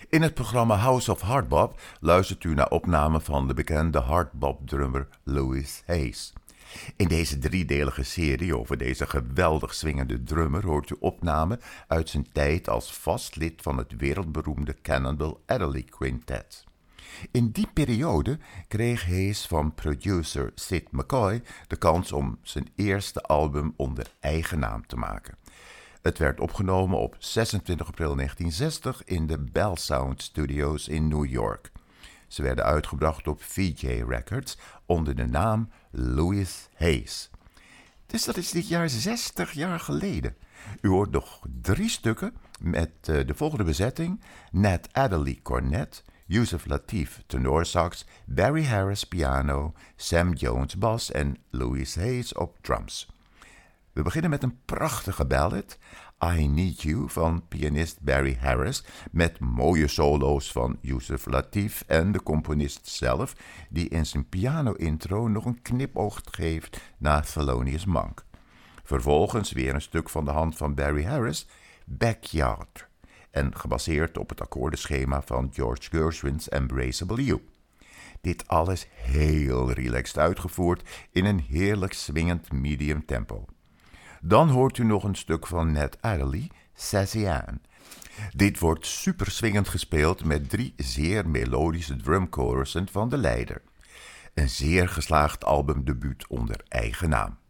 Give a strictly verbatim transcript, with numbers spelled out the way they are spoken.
In het programma House of Hardbop luistert u naar opnamen van de bekende hardbop-drummer Louis Hayes. In deze driedelige serie over deze geweldig swingende drummer hoort u opnamen uit zijn tijd als vast lid van het wereldberoemde Cannonball Adderley Quintet. In die periode kreeg Hayes van producer Sid McCoy de kans om zijn eerste album onder eigen naam te maken. Het werd opgenomen op zesentwintig april negentien zestig in de Bell Sound Studios in New York. Ze werden uitgebracht op V J Records onder de naam Louis Hayes. Dus dat is dit jaar zestig jaar geleden. U hoort nog drie stukken met uh, de volgende bezetting: Nat Adderley cornet, Yusef Lateef tenorsax, Barry Harris piano, Sam Jones bas en Louis Hayes op drums. We beginnen met een prachtige ballad, I Need You van pianist Barry Harris, met mooie solo's van Yusef Lateef en de componist zelf, die in zijn piano-intro nog een knipoog geeft naar Thelonious Monk. Vervolgens weer een stuk van de hand van Barry Harris, Backyard, en gebaseerd op het akkoordenschema van George Gershwin's Embraceable You. Dit alles heel relaxed uitgevoerd in een heerlijk swingend medium tempo. Dan hoort u nog een stuk van Nat Adderley, Sassy Ann. Dit wordt super swingend gespeeld met drie zeer melodische drumchorussen van de leider. Een zeer geslaagd albumdebuut onder eigen naam.